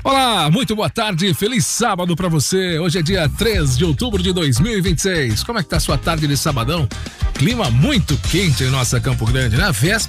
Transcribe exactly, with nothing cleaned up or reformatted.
Olá, muito boa tarde, feliz sábado pra você. Hoje é dia três de outubro de dois mil e vinte e seis. Como é que tá a sua tarde de sabadão? Clima muito quente em nossa Campo Grande, né? Véspera